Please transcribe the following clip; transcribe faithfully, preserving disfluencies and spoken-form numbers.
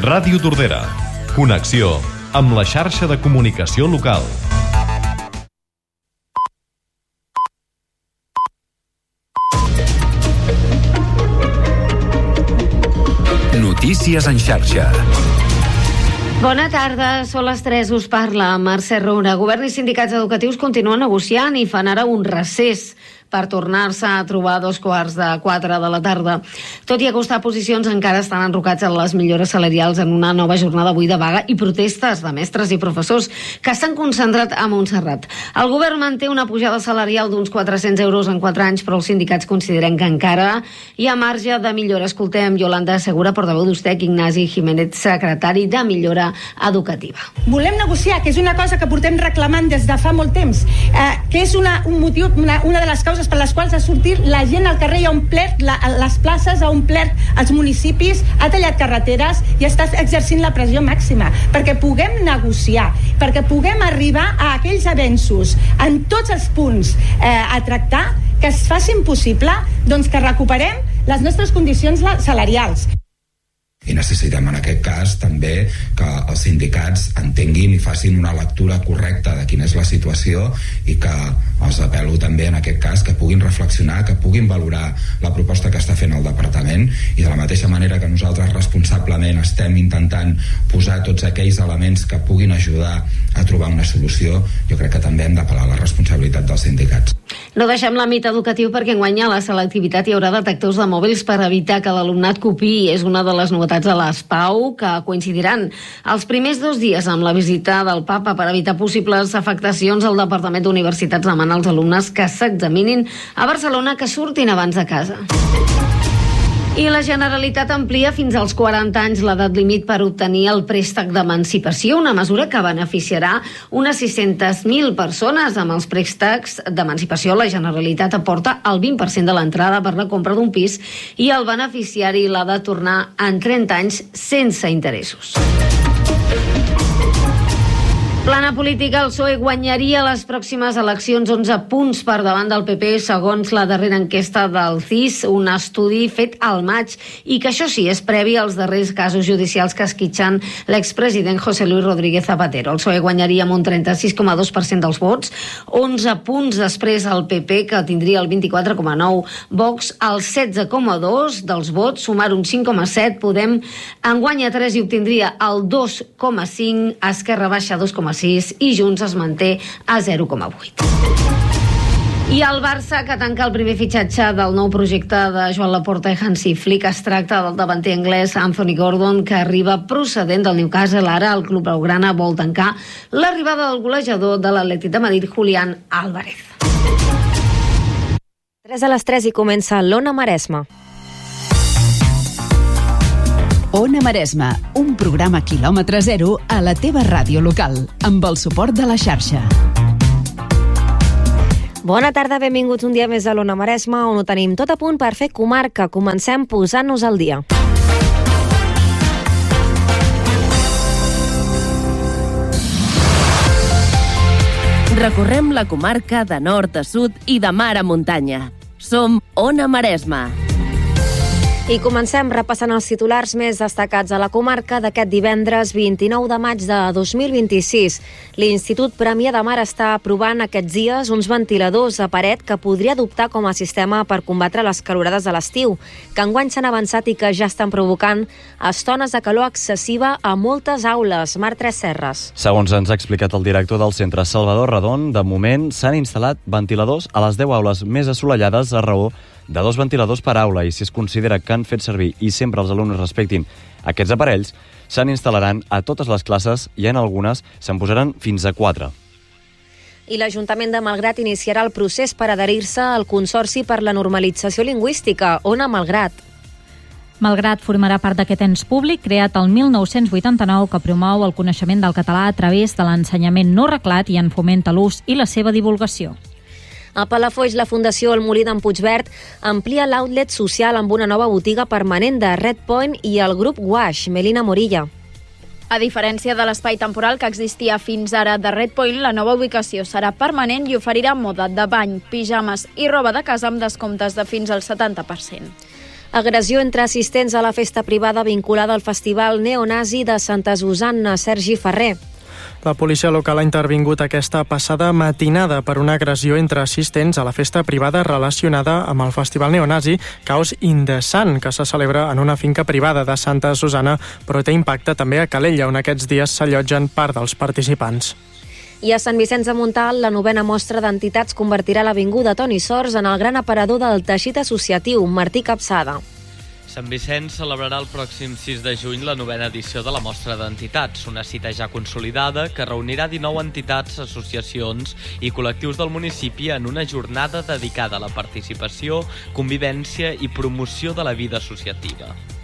Ràdio Tordera. Connexió amb la xarxa de comunicació local. Notícies en xarxa. Bona tarda, són les tres, us parla Mercè Roura. Govern i sindicats educatius continuen negociant i fan ara un recés per tornar-se a trobar a dos quarts de quatre de la tarda. Tot i acostar posicions, encara estan enrocats en les millores salarials en una nova jornada avui de vaga i protestes de mestres i professors que s'han concentrat a Montserrat. El govern manté una pujada salarial d'uns quatre-cents euros en quatre anys, però els sindicats consideren que encara hi ha marge de millora. Escoltem Yolanda Segura, portaveu d'Ustec, Ignasi Jiménez, secretari de Millora Educativa. Volem negociar, que és una cosa que portem reclamant des de fa molt temps, eh, que és una, un motiu, una, una de les causes per les quals ha sortit la gent al carrer i ha omplert la, les places, ha omplert els municipis, ha tallat carreteres i està exercint la pressió màxima perquè puguem negociar, perquè puguem arribar a aquells avenços en tots els punts eh, a tractar que es facin possible doncs, que recuperem les nostres condicions salarials. I necessitem en aquest cas també que els sindicats entenguin i facin una lectura correcta de quina és la situació i que els apel·lo també en aquest cas que puguin reflexionar, que puguin valorar la proposta que està fent el departament i de la mateixa manera que nosaltres responsablement estem intentant posar tots aquells elements que puguin ajudar a trobar una solució, jo crec que també hem d'apel·lar a la responsabilitat dels sindicats. No deixem l'àmbit educatiu perquè enguany a la selectivitat hi haurà detectors de mòbils per evitar que l'alumnat copiï. És una de les novetats de l'ESPAU que coincidiran els primers dos dies amb la visita del Papa. Per evitar possibles afectacions, el Departament d'Universitats demana als alumnes que s'examinin a Barcelona que surtin abans de casa. I la Generalitat amplia fins als quaranta anys l'edat límit per obtenir el préstec d'emancipació, una mesura que beneficiarà unes sis-centes mil persones. Amb els préstecs d'emancipació, la Generalitat aporta el vint per cent de l'entrada per la compra d'un pis i el beneficiari l'ha de tornar en trenta anys sense interessos. Plana política, el P S O E guanyaria les pròximes eleccions onze punts per davant del P P, segons la darrera enquesta del C I S, un estudi fet al maig, i que això sí, és previ als darrers casos judicials que esquitxen l'expresident José Luis Rodríguez Zapatero. El P S O E guanyaria amb un trenta-sis coma dos per cent dels vots, onze punts després el P P, que tindria el vint-i-quatre coma nou, Vox el setze coma dos dels vots, sumar un cinc coma set, Podem en guanya tres i obtindria el dos coma cinc, Esquerra baixa dos coma sis i Junts es manté a zero coma vuit. I el Barça, que tanca el primer fitxatge del nou projecte de Joan Laporta i Hansi Flick. Es tracta del davanter anglès Anthony Gordon, que arriba procedent del Newcastle. Ara el club blaugrana vol tancar l'arribada del golejador de l'Atlètic de Madrid, Julián Álvarez. tres a les tres i comença l'Ona Maresma. Ona Maresma, un programa quilòmetre zero a la teva ràdio local, amb el suport de la xarxa. Bona tarda, benvinguts un dia més a l'Ona Maresma, on ho tenim tot a punt per fer comarca. Comencem posant-nos al dia. Recorrem la comarca de nord a sud i de mar a muntanya. Som Ona Maresma. I comencem repassant els titulars més destacats a la comarca d'aquest divendres vint-i-nou de maig de dos mil vint-i-sis. L'Institut Premià de Mar està aprovant aquests dies uns ventiladors a paret que podria adoptar com a sistema per combatre les calorades de l'estiu, que enguany s'han avançat i que ja estan provocant estones de calor excessiva a moltes aules. Marc Tres Serres. Segons ens ha explicat el director del centre Salvador Redon, de moment s'han instal·lat ventiladors a les deu aules més assolellades a raó de dos ventiladors per aula, i si es considera que han fet servir i sempre els alumnes respectin aquests aparells, se n'instal·laran a totes les classes i en algunes se'n posaran fins a quatre. I l'Ajuntament de Malgrat iniciarà el procés per adherir-se al Consorci per la Normalització Lingüística. Ona Malgrat. Malgrat formarà part d'aquest ens públic creat el mil nou-cents vuitanta-nou que promou el coneixement del català a través de l'ensenyament no reglat i en fomenta l'ús i la seva divulgació. A Palafolls, la Fundació El Molí d'en Puigverd amplia l'outlet social amb una nova botiga permanent de Red Point i el grup Wash. Melina Morilla. A diferència de l'espai temporal que existia fins ara de Red Point, la nova ubicació serà permanent i oferirà moda de bany, pijames i roba de casa amb descomptes de fins al setanta per cent. Agressió entre assistents a la festa privada vinculada al festival neonazi de Santa Susanna. Sergi Ferrer. La policia local ha intervingut aquesta passada matinada per una agressió entre assistents a la festa privada relacionada amb el festival neonazi Caos in the Sun, que se celebra en una finca privada de Santa Susanna, però té impacte també a Calella, on aquests dies s'allotgen part dels participants. I a Sant Vicenç de Montalt, la novena mostra d'entitats convertirà l'avinguda Toni Sors en el gran aparador del teixit associatiu. Martí Capçada. Sant Vicenç celebrarà el pròxim sis de juny la novena edició de la Mostra d'Entitats, una cita ja consolidada que reunirà dinou entitats, associacions i col·lectius del municipi en una jornada dedicada a la participació, convivència i promoció de la vida associativa.